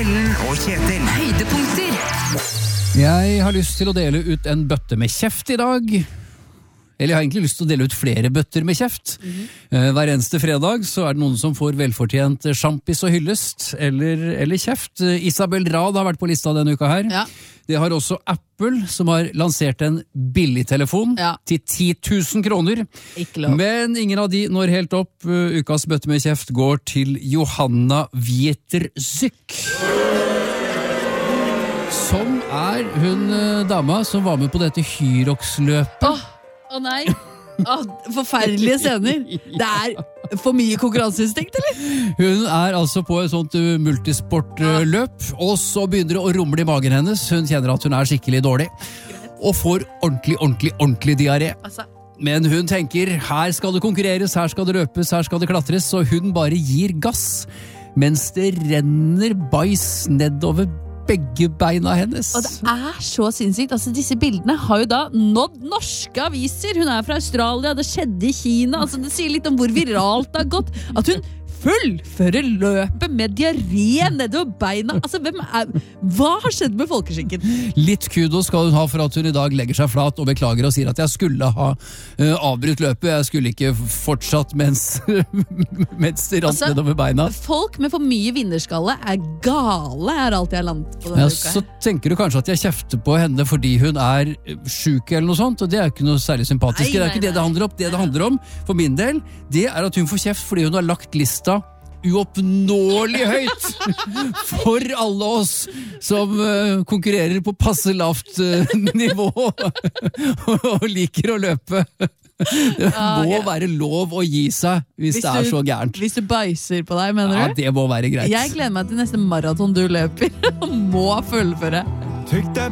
Ellen og Kjetil. Høydepunkter. Jeg har lyst til å dele ut en bøtte med kjeft i dag. Eller jeg har egentlig lyst til å dele ut flere bøtter med kjeft. Hver eneste fredag så er det noen som får velfortjent sjampis og hyllest, eller kjeft. Isabel Rad har vært på lista denne uka her. Ja. Det har også Apple, som har lansert en billigtelefon til 10 000 kroner. Ikke lov. Men ingen av de når helt opp. Ukas bøtte med kjeft går til Johanna Wieterzyk. Som er hun dama som var med på dette Hyrox-løpet. Å nei. Forferdelige scener. Det er for mye konkurranseinstinkt, eller? Hun er altså på et sånt multisportløp, og så begynner det å rumle i magen hennes. Hun kjenner at hun er skikkelig dårlig, og får ordentlig diaré. Men hun tenker, her skal det konkurreres, her skal det løpes, her skal det klatres, så hun bare gir gass, mens det renner bæsj nedover begge beina hennes. Og det er så sinnssykt. Altså, disse bildene har jo da nådd norske aviser. Hun er fra Australia, det skjedde i Kina. Altså, det sier litt om hvor viralt det har gått. At hun fullfører løpet med diaré nedover beina. Altså, hva har skjedd med folkeskikken? Litt kudos skal hun ha for at hun i dag legger seg flat og beklager og sier at jeg skulle ha avbrutt løpet. Jeg skulle ikke fortsatt mens det rant nedover beina. Folk med for mye vinnerskalle er gale, er alt jeg har landet på denne uka. Så tenker du kanskje at jeg kjefter på henne fordi hun er syk eller noe sånt, og det er ikke noe særlig sympatisk. Det er ikke det det handler om. Det handler om, for min del, det er at hun får kjeft fordi hun har lagt lista uoppnåelig høyt for alle oss som konkurrerer på passe lavt nivå og liker å løpe. Det må være lov å gi seg hvis det er så gærent. Hvis du bæsjer på deg, mener du? Ja, det må være greit. Jeg gleder meg til neste maraton du løper og må fullføre. Trykk deg